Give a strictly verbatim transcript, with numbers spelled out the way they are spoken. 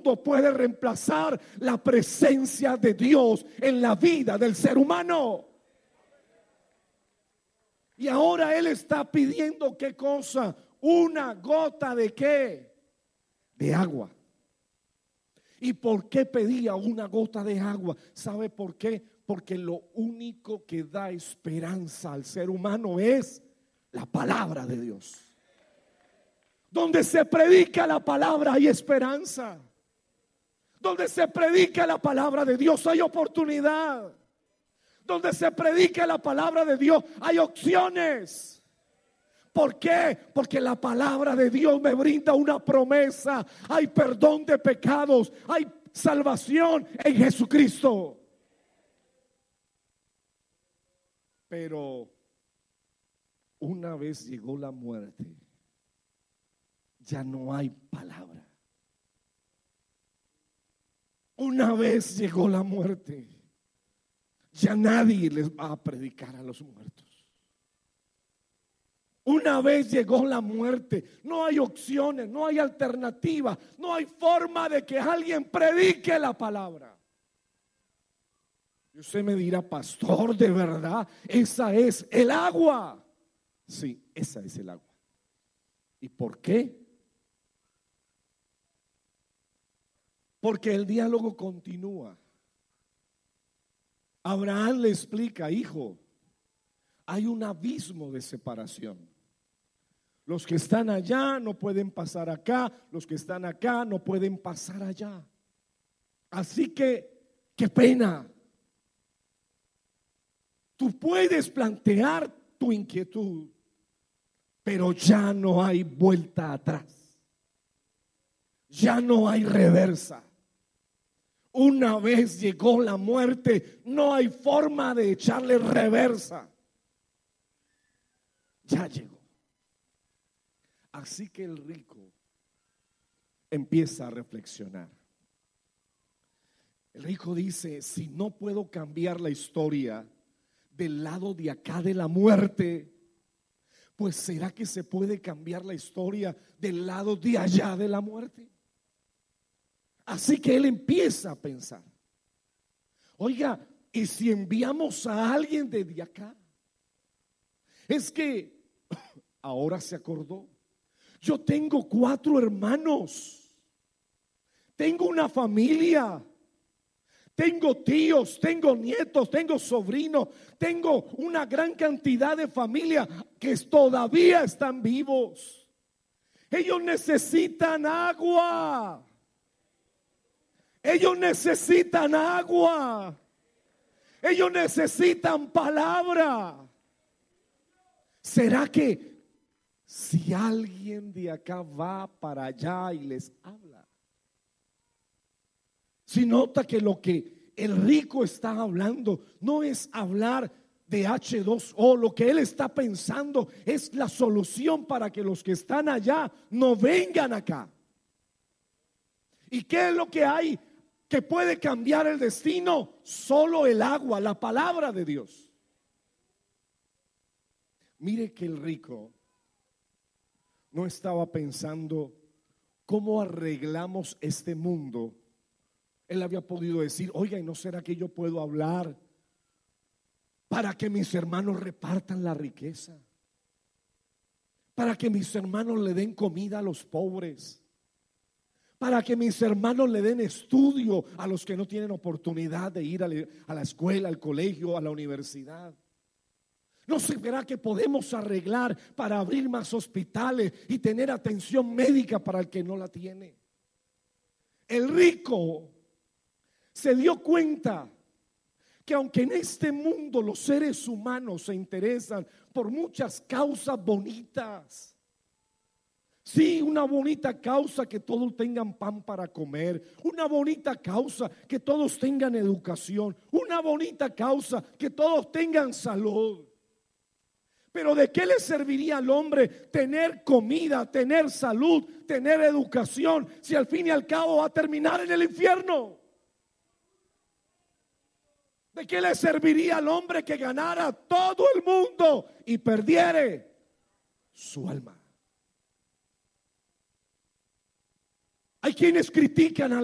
mundo puede reemplazar la presencia de Dios en la vida del ser humano. Y ahora Él está pidiendo, ¿qué cosa? Una gota de ¿qué? De agua. ¿Y por qué pedía una gota de agua? ¿Sabe por qué? Porque lo único que da esperanza al ser humano es la palabra de Dios. Donde se predica la palabra hay esperanza. Donde se predica la palabra de Dios hay oportunidad. Donde se predica la palabra de Dios hay opciones. ¿Por qué? Porque la palabra de Dios me brinda una promesa. Hay perdón de pecados, hay salvación en Jesucristo. Pero una vez llegó la muerte, ya no hay palabra. Una vez llegó la muerte, ya nadie les va a predicar a los muertos. Una vez llegó la muerte, no hay opciones, no hay alternativa, no hay forma de que alguien predique la palabra. Y usted me dirá, pastor, de verdad, esa es el agua. Sí, esa es el agua. ¿Y por qué? Porque el diálogo continúa. Abraham le explica, hijo, hay un abismo de separación. Los que están allá no pueden pasar acá, los que están acá no pueden pasar allá. Así que, qué pena. Tú puedes plantear tu inquietud, pero ya no hay vuelta atrás. Ya no hay reversa. Una vez llegó la muerte, no hay forma de echarle reversa. Ya llegó. Así que el rico empieza a reflexionar. El rico dice, si no puedo cambiar la historia del lado de acá de la muerte, pues ¿será que se puede cambiar la historia del lado de allá de la muerte? Así que él empieza a pensar, oiga, ¿y si enviamos a alguien desde acá? Es que ahora se acordó. Yo tengo cuatro hermanos, tengo una familia, tengo tíos, tengo nietos, tengo sobrinos, tengo una gran cantidad de familia que todavía están vivos. Ellos necesitan agua. Ellos necesitan agua. Ellos necesitan palabra. ¿Será que si alguien de acá va para allá y les habla? Si nota que lo que el rico está hablando no es hablar de hache dos o, lo que él está pensando es la solución para que los que están allá no vengan acá. ¿Y qué es lo que hay que puede cambiar el destino? Solo el agua, la palabra de Dios. Mire que el rico no estaba pensando cómo arreglamos este mundo. Él había podido decir, oiga, ¿y no será que yo puedo hablar para que mis hermanos repartan la riqueza? Para que mis hermanos le den comida a los pobres. Para que mis hermanos le den estudio a los que no tienen oportunidad de ir a la escuela, al colegio, a la universidad. ¿No se verá que podemos arreglar para abrir más hospitales y tener atención médica para el que no la tiene? El rico se dio cuenta que aunque en este mundo los seres humanos se interesan por muchas causas bonitas, sí, una bonita causa que todos tengan pan para comer, una bonita causa que todos tengan educación, una bonita causa que todos tengan salud. Pero ¿de qué le serviría al hombre tener comida, tener salud, tener educación, si al fin y al cabo va a terminar en el infierno? ¿De qué le serviría al hombre que ganara todo el mundo y perdiere su alma? Hay quienes critican a